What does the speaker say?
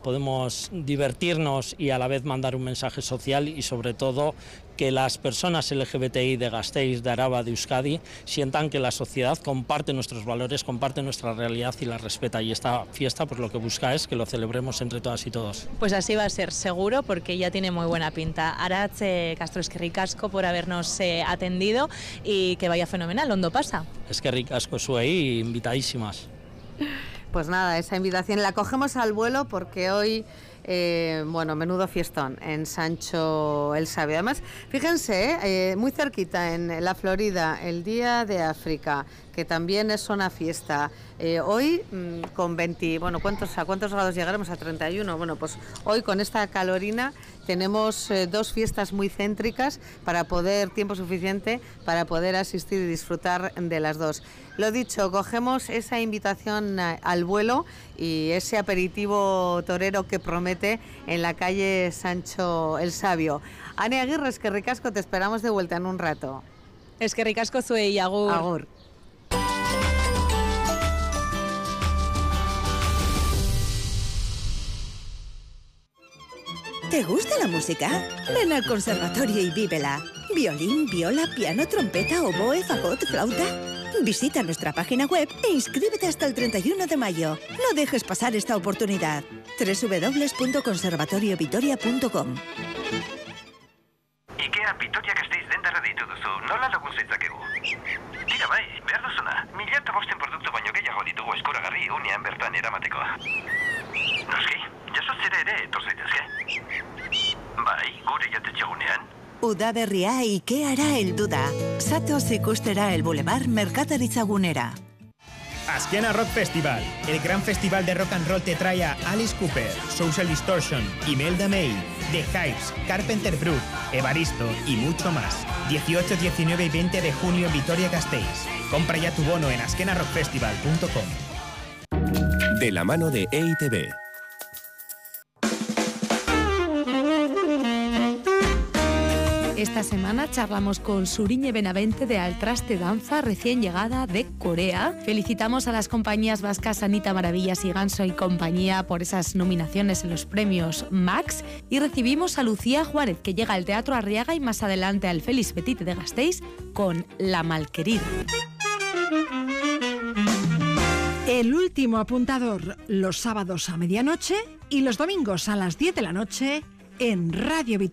podemos divertirnos y a la vez mandar un mensaje social, y sobre todo que las personas LGBTI de Gasteiz, de Araba, de Euskadi, sientan que la sociedad comparte nuestros valores, comparte nuestra realidad y la respeta. Y esta fiesta pues lo que busca es que lo celebremos entre todas y todos. Pues así va a ser, seguro, porque ya tiene muy buena pinta. Aratz Castro, eskerrik asko por habernos atendido y que vaya fenomenal. ¿Ondo pasa? Eskerrik asko zuei, invitadísimas. Pues nada, esa invitación la cogemos al vuelo porque hoy... bueno, menudo fiestón en Sancho el Sabio. Además, fíjense, muy cerquita en la Florida, el Día de África, que también es una fiesta. Hoy con 20, bueno, ¿a cuántos grados llegaremos? A 31. Bueno, pues hoy con esta calorina tenemos dos fiestas muy céntricas para poder, tiempo suficiente para poder asistir y disfrutar de las dos. Lo dicho, cogemos esa invitación al vuelo y ese aperitivo torero que promete en la calle Sancho el Sabio. Ane Aguirre, eskerrik asko, te esperamos de vuelta en un rato. Eskerrik asko zuei, agur. Agur. ¿Te gusta la música? Ven al conservatorio y vívela. Violín, viola, piano, trompeta, oboe, fagot, flauta. Visita nuestra página web e inscríbete hasta el 31 de mayo. No dejes pasar esta oportunidad. www.conservatoriovitoria.com. Ikea Vitoria Gasteiz dendarra deitu duzu. Nola lagun zaitzakegu? Tira bai, behar duzuna. 1005 produktu baino gehiago ditugu eskuragarri unean bertan eramateko. Noski, jasotzera ere etor zaitezke. Bai, gure jatetxegunean. Udaberria Ikeara heldu da. Zatoz ikustera el Boulevard Merkataritza gunera. Askena Rock Festival, el gran festival de rock and roll te trae a Alice Cooper, Social Distortion, Imelda May, The Hives, Carpenter Brut, Evaristo y mucho más. 18, 19 y 20 de junio en Vitoria-Gasteiz. Compra ya tu bono en askenarockfestival.com. De la mano de EITB. Esta semana charlamos con Suriñe Benavente de Al Traste Danza, recién llegada de Corea. Felicitamos a las compañías vascas Anita Maravillas y Ganso y compañía por esas nominaciones en los premios Max. Y recibimos a Lucía Juárez, que llega al Teatro Arriaga y más adelante al Félix Petit de Gasteiz con La Malquerida. El último apuntador, los sábados a medianoche y los domingos a las 10 de la noche en Radio Vitoria.